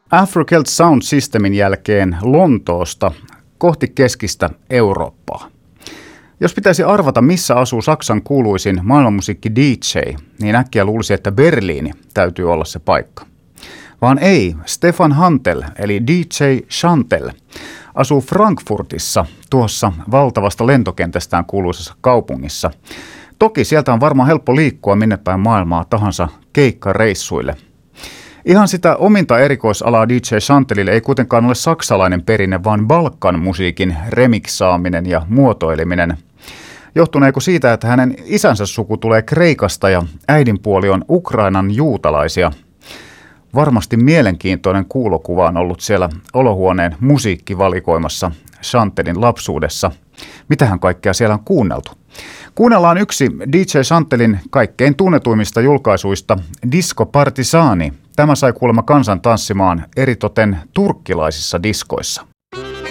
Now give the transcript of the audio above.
Africelt Sound Systemin jälkeen Lontoosta kohti keskistä Eurooppaa. Jos pitäisi arvata, missä asuu Saksan kuuluisin maailmanmusiikki DJ, niin äkkiä luulisi, että Berliini täytyy olla se paikka. Vaan ei, Stefan Hantel eli DJ Chantel asuu Frankfurtissa, tuossa valtavasta lentokentästään kuuluisessa kaupungissa. Toki sieltä on varmaan helppo liikkua minne päin maailmaa tahansa keikkareissuille. Ihan sitä ominta erikoisalaa DJ Chantelille ei kuitenkaan ole saksalainen perinne, vaan Balkan musiikin remiksaaminen ja muotoileminen. Johtuneeko siitä, että hänen isänsä suku tulee Kreikasta ja äidinpuoli on Ukrainan juutalaisia? Varmasti mielenkiintoinen kuulokuva on ollut siellä olohuoneen musiikkivalikoimassa Chantelin lapsuudessa. Mitähän kaikkea siellä on kuunneltu? Kuunnellaan yksi DJ Chantelin kaikkein tunnetuimmista julkaisuista, Disco Partisani. Tämä sai kuulemma kansan tanssimaan eritoten turkkilaisissa diskoissa.